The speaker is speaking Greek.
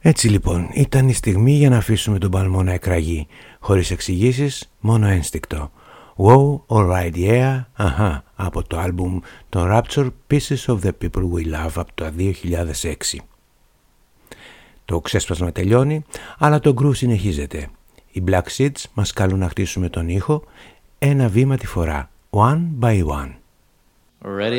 Έτσι λοιπόν ήταν η στιγμή για να αφήσουμε τον παλμό να εκραγεί, χωρίς εξηγήσεις, μόνο ένστικτο. Wow, alright yeah, από το άλμπουμ το Rapture Pieces of the People We Love από το 2006. Το ξέσπασμα τελειώνει, αλλά το γκρου συνεχίζεται. Οι Black Seeds μας καλούν να χτίσουμε τον ήχο ένα βήμα τη φορά, one by one. Ready?